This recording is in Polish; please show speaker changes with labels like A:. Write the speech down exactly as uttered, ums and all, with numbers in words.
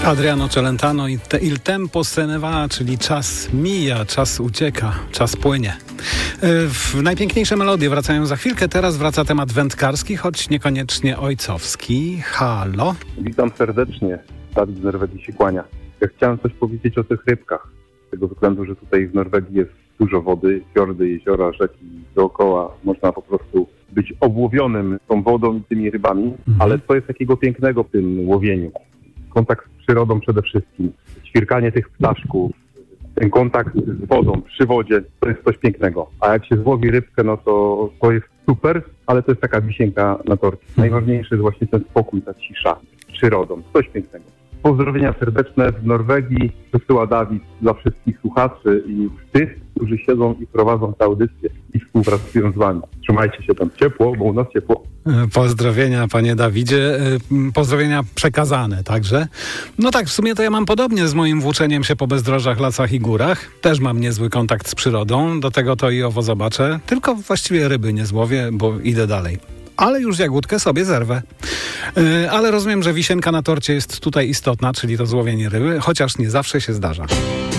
A: Adriano Celentano i te, Il tempo se ne va, czyli czas mija, czas ucieka, czas płynie. W najpiękniejsze melodie wracają za chwilkę. Teraz wraca temat wędkarski, choć niekoniecznie ojcowski. Halo?
B: Witam serdecznie. Dawid z Norwegii się kłania. Ja chciałem coś powiedzieć o tych rybkach. Z tego względu, że tutaj w Norwegii jest dużo wody, fiordy, jeziora, rzeki dookoła. Można po prostu być obłowionym tą wodą i tymi rybami. Mhm. Ale co jest takiego pięknego w tym łowieniu? Kontakt z przyrodą przede wszystkim. Ćwirkanie tych ptaszków, ten kontakt z wodą przy wodzie, to jest coś pięknego. A jak się złowi rybkę, no to to jest super, ale to jest taka wisienka na torcie. Najważniejszy jest właśnie ten spokój, ta cisza z przyrodą. Coś pięknego. Pozdrowienia serdeczne z Norwegii przesyła Dawid dla wszystkich słuchaczy i tych, którzy siedzą i prowadzą tę audycję i współpracują z wami. Trzymajcie się tam ciepło, bo u nas ciepło.
A: Pozdrowienia, panie Dawidzie. Pozdrowienia przekazane także. No tak, w sumie to ja mam podobnie z moim włóczeniem się po bezdrożach, lasach i górach. Też mam niezły kontakt z przyrodą. Do tego to i owo zobaczę. Tylko właściwie ryby nie złowię, bo idę dalej. Ale już jagódkę sobie zerwę. Yy, ale rozumiem, że wisienka na torcie jest tutaj istotna, czyli to złowienie ryby, chociaż nie zawsze się zdarza.